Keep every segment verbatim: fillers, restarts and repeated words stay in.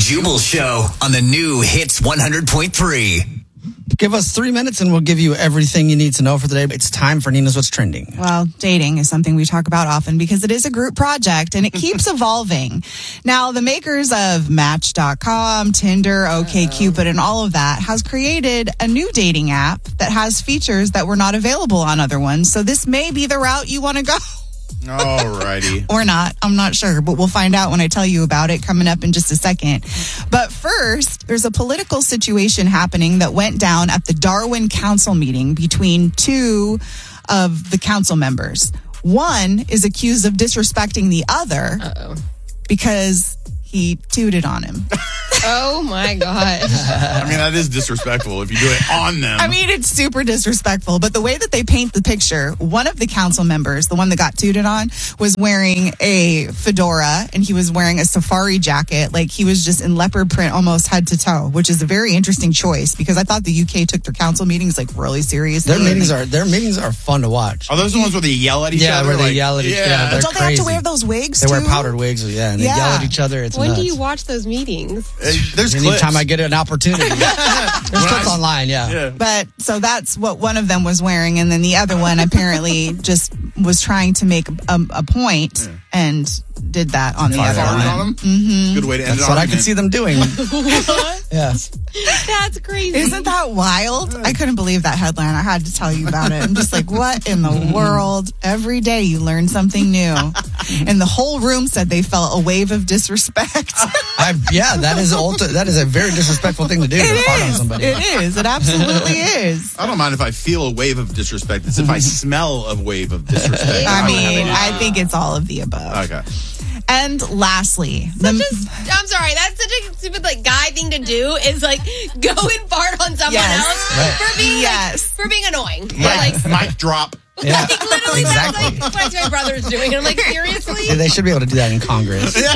Jubal Show on the new Hits one hundred point three. Give us three minutes and we'll give you everything you need to know for the day. It's time for Nina's What's Trending. Well, dating is something we talk about often because it is a group project and it keeps evolving. Now, the makers of Match dot com, Tinder, OkCupid, and all of that has created a new dating app that has features that were not available on other ones. So this may be the route you want to go. Alrighty. Or not. I'm not sure, but we'll find out when I tell you about it coming up in just a second. But first, there's a political situation happening that went down at the Darwin Council meeting between two of the council members. One is accused of disrespecting the other Uh-oh. because he tooted on him. Oh, my God. I mean, that is disrespectful if you do it on them. I mean, it's super disrespectful. But the way that they paint the picture, one of the council members, the one that got tooted on, was wearing a fedora and he was wearing a safari jacket. Like he was just in leopard print almost head to toe, which is a very interesting choice because I thought the U K took their council meetings like really seriously. Their meetings are their meetings are fun to watch. Are those the ones where they yell at each yeah, other? where they like, yell at each other. Yeah, but don't crazy. they have to wear those wigs They too? wear powdered wigs, yeah, and yeah. they yell at each other. It's When nuts. do you watch those meetings? Uh, there's clips. Anytime I get an opportunity. There's clips online, yeah. yeah. But so that's what one of them was wearing, and then the other one apparently just was trying to make a, a point yeah. and did that on the Fire other one. on them? Mm-hmm. Good way to end That's it. what I could see them doing. What? Yes. That's crazy. Isn't that wild? I couldn't believe that headline. I had to tell you about it. I'm just like, what in the world? Every day you learn something new. And the whole room said they felt a wave of disrespect. I, yeah, that is ulti- that is a very disrespectful thing to do. It to fart on is. somebody. It is. It absolutely is. I don't mind if I feel a wave of disrespect. It's if I smell a wave of disrespect. I mean, I think it's all of the above. Okay. And lastly, such the, a, I'm sorry, that's such a stupid like guy thing to do is like go and fart on someone Yes. else Right. for being Yes. like, for being annoying. Yes. Or, like, Mic drop. Yeah. like literally Exactly. that's like what my brother's doing. And I'm like, seriously? Yeah, they should be able to do that in Congress. So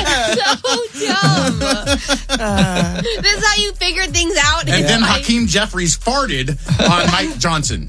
dumb. Uh, this is how you figure things out. And yeah. then Hakeem Jeffries farted on Mike Johnson.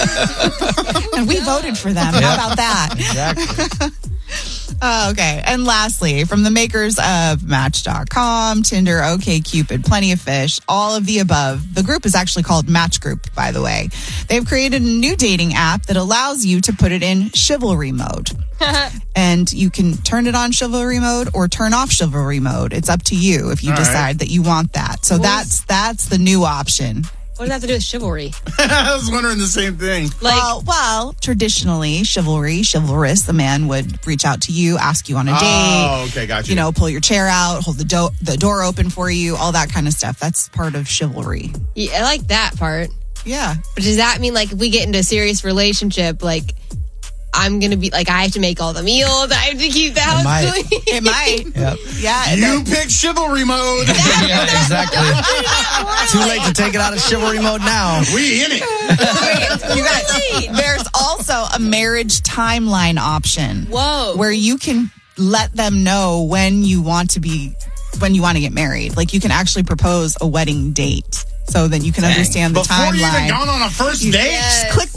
and we voted for them. How about that? Exactly. Oh, okay. And lastly, from the makers of Match dot com, Tinder, OkCupid, Plenty of Fish, all of the above. The group is actually called Match Group, by the way. They've created a new dating app that allows you to put it in chivalry mode. And you can turn it on chivalry mode or turn off chivalry mode. It's up to you if you all decide right. that you want that. So What that's that's the new option. What does that have to do with chivalry? I was wondering the same thing. Like, well, well, traditionally, chivalry, chivalrous, the man would reach out to you, ask you on a date. Oh, okay, got you. You know, pull your chair out, hold the, do- the door open for you, all that kind of stuff. That's part of chivalry. yeah, I like that part. Yeah. But does that mean like if we get into a serious relationship, like I'm gonna be like I have to make all the meals, I have to keep the house might. clean? It might. Yep. Yeah. You pick chivalry mode. Yeah, exactly. Too late to take it out of chivalry mode now. We in it. You guys, there's also a marriage timeline option. Whoa. Where you can let them know when you want to be, when you want to get married. Like you can actually propose a wedding date. So then you can Dang. understand the Before timeline. you even gone on a first date? Just click